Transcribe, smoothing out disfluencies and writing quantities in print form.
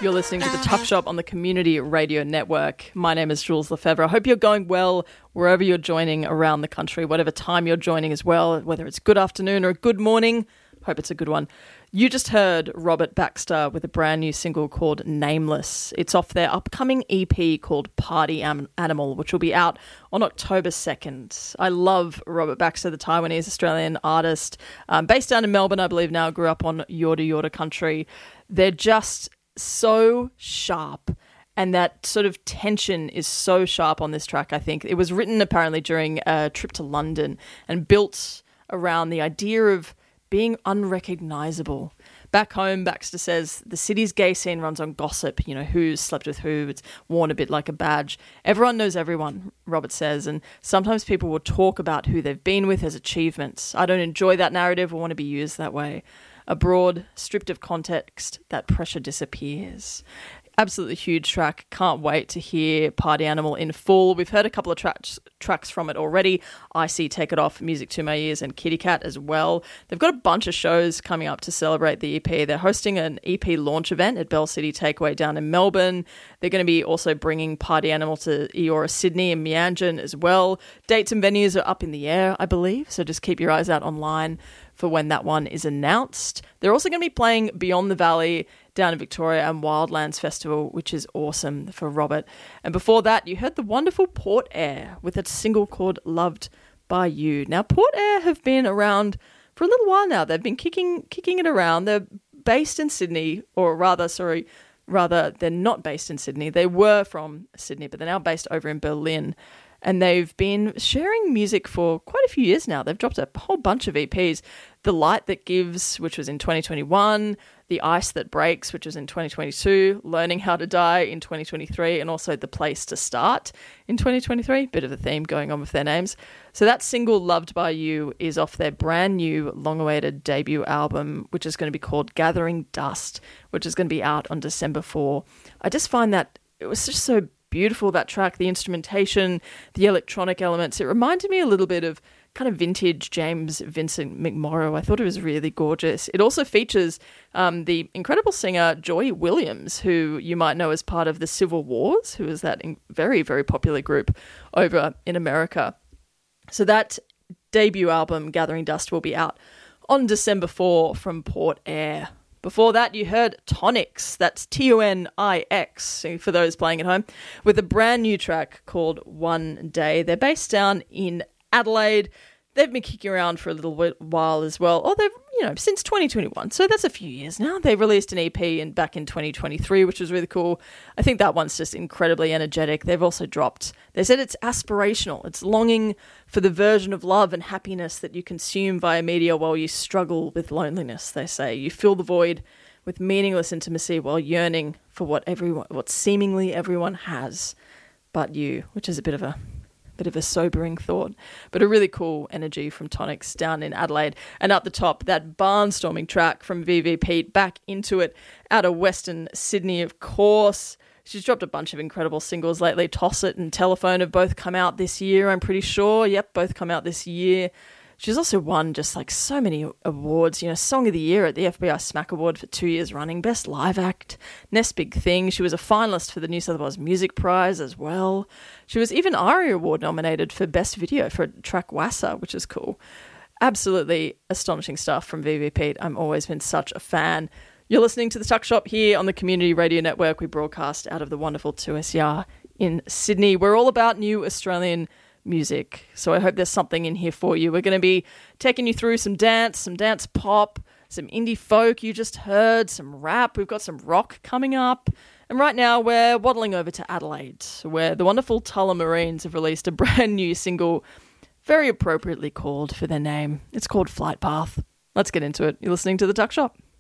You're listening to The Tuck Shop on the Community Radio Network. My name is Jules Lefebvre. I hope you're going well wherever you're joining around the country, whatever time you're joining as well, whether it's good afternoon or a good morning. Hope it's a good one. You just heard Robert Baxter with a brand new single called Nameless. It's off their upcoming EP called Party Animal, which will be out on October 2nd. I love Robert Baxter, the Taiwanese Australian artist, based down in Melbourne, I believe now, grew up on Yorta Yorta country. They're just so sharp, and that sort of tension is so sharp on this track. I think it was written apparently during a trip to London and built around the idea of being unrecognizable. Back home, Baxter says, the city's gay scene runs on gossip, you know, who's slept with who, it's worn a bit like a badge. Everyone knows everyone, Robert says, and sometimes people will talk about who they've been with as achievements. I don't enjoy that narrative or want to be used that way. Abroad, stripped of context, that pressure disappears. Absolutely huge track. Can't wait to hear Party Animal in full. We've heard a couple of tracks from it already. I See Take It Off, Music to My Ears, and Kitty Cat as well. They've got a bunch of shows coming up to celebrate the EP. They're hosting an EP launch event at Bell City Takeaway down in Melbourne. They're going to be also bringing Party Animal to Eora Sydney and Meanjin as well. Dates and venues are up in the air, I believe, so just keep your eyes out online for when that one is announced. They're also going to be playing Beyond the Valley down in Victoria and Wildlands Festival, which is awesome for Robert. And before that, you heard the wonderful Port Air with a single called Loved by You. Now, Port Air have been around for a little while now. They've been kicking it around. They're based in Sydney, or rather, they're not based in Sydney. They were from Sydney, but they're now based over in Berlin. And they've been sharing music for quite a few years now. They've dropped a whole bunch of EPs. The Light That Gives, which was in 2021, The Ice That Breaks, which was in 2022, Learning How to Die in 2023, and also The Place to Start in 2023. Bit of a theme going on with their names. So that single, Loved by You, is off their brand new, long-awaited debut album, which is going to be called Gathering Dust, which is going to be out on December 4. I just find that it was just so beautiful, that track, the instrumentation, the electronic elements. It reminded me a little bit of kind of vintage James Vincent McMorrow. I thought it was really gorgeous. It also features the incredible singer Joy Williams, who you might know as part of the Civil Wars, who is that very, very popular group over in America. So that debut album, Gathering Dust, will be out on December 4 from Port Air. Before that, you heard Tonix, that's Tonix, for those playing at home, with a brand new track called One Day. They're based down in Adelaide. They've been kicking around for a little while as well. Oh, they've, since 2021. So that's a few years now. They released an EP back in 2023, which was really cool. I think that one's just incredibly energetic. They've also dropped, they said it's aspirational. It's longing for the version of love and happiness that you consume via media while you struggle with loneliness, they say. You fill the void with meaningless intimacy while yearning for what seemingly everyone has but you, which is a bit of a sobering thought, but a really cool energy from Tonix down in Adelaide. And up the top, that barnstorming track from VV Pete, Back Into It, out of Western Sydney, of course. She's dropped a bunch of incredible singles lately. Toss It and Telephone have both come out this year, I'm pretty sure. Yep, both come out this year. She's also won just like so many awards, Song of the Year at the FBI Smack Award for 2 years running, Best Live Act, Next Big Thing. She was a finalist for the New South Wales Music Prize as well. She was even ARIA Award nominated for Best Video for track Wassa, which is cool. Absolutely astonishing stuff from VV Pete. I've always been such a fan. You're listening to The Tuck Shop here on the Community Radio Network. We broadcast out of the wonderful 2SER in Sydney. We're all about new Australian music, so I hope there's something in here for you. We're going to be taking you through some dance pop, some indie folk you just heard, some rap. We've got some rock coming up, and right now we're waddling over to Adelaide, where the wonderful Tullamarines have released a brand new single, very appropriately called for their name. It's called Flight Path. Let's get into it. You're listening to The Tuck Shop.